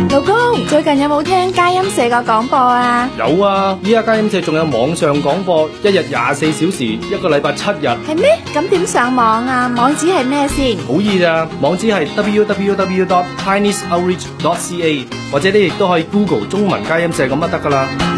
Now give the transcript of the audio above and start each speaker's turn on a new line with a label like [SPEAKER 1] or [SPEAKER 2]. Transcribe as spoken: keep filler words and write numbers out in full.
[SPEAKER 1] 老公，最近有冇聽佳音社個廣播啊？
[SPEAKER 2] 有啊，依家佳音社仲有網上廣播，一日廿四小時，一個禮拜七日。
[SPEAKER 1] 係咩？咁點上網啊？網址係咩先？
[SPEAKER 2] 好易咋，網址係 w w w dot chinese outreach dot c a， 或者你亦都可以 Google 中文佳音社咁就得噶啦。